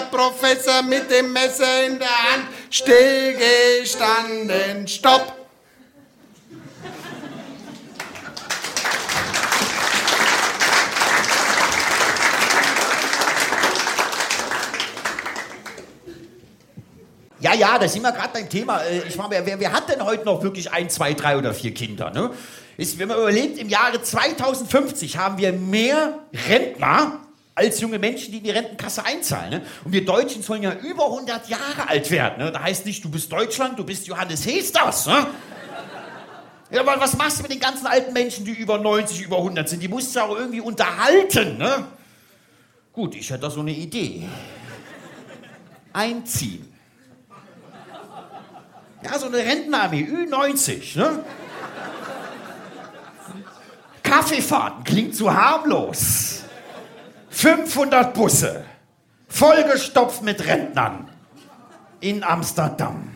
Professor mit dem Messer in der Hand, stillgestanden, stopp. Ja, da sind wir gerade beim Thema. Ich meine, wer hat denn heute noch wirklich 1, 2, 3 oder 4 Kinder? Ne? Wenn man überlegt, im Jahre 2050 haben wir mehr Rentner als junge Menschen, die in die Rentenkasse einzahlen. Ne? Und wir Deutschen sollen ja über 100 Jahre alt werden. Ne? Da heißt nicht, du bist Deutschland, du bist Johannes Hesters. Ne? Ja, aber was machst du mit den ganzen alten Menschen, die über 90, über 100 sind? Die musst du auch irgendwie unterhalten. Ne? Gut, ich hätte da so eine Idee. Einziehen. Ja, so eine Rentenarmee, Ü90, ne? Kaffeefahrten, klingt zu harmlos. 500 Busse, vollgestopft mit Rentnern in Amsterdam.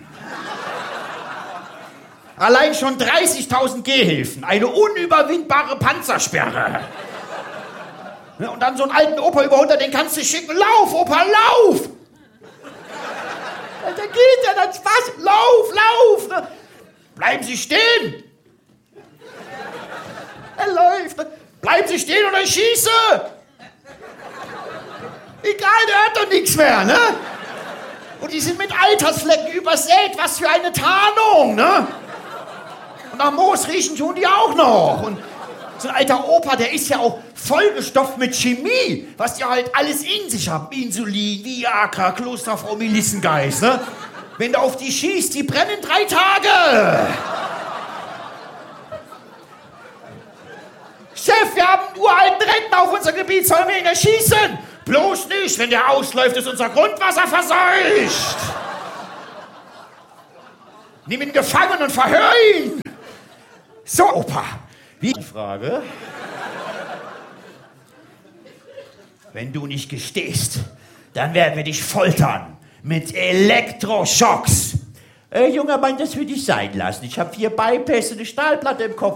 Allein schon 30.000 Gehhilfen, eine unüberwindbare Panzersperre. Ja, und dann so einen alten Opa über 100, den kannst du schicken. Lauf, Opa, lauf! Da geht ja dann Spaß. Lauf! Ne? Bleiben Sie stehen! Er läuft. Ne? Bleiben Sie stehen oder ich schieße! Egal, der hört doch nichts mehr, ne? Und die sind mit Altersflecken übersät. Was für eine Tarnung, ne? Und nach Moos riechen tun die auch noch. Und so ein alter Opa, der ist ja auch vollgestopft mit Chemie, was die halt alles in sich haben. Insulin, Viagra, Klosterfrau Melissengeist, ne? Wenn du auf die schießt, die brennen 3 Tage. Chef, wir haben einen uralten Rentner auf unserem Gebiet, sollen wir ihn erschießen? Bloß nicht, wenn der ausläuft, ist unser Grundwasser verseucht. Nimm ihn gefangen und verhör ihn. So, Opa, wie die Frage? Wenn du nicht gestehst, dann werden wir dich foltern mit Elektroschocks. Junger Mann, das würde ich sein lassen. Ich habe 4 Bypässe, eine Stahlplatte im Kopf.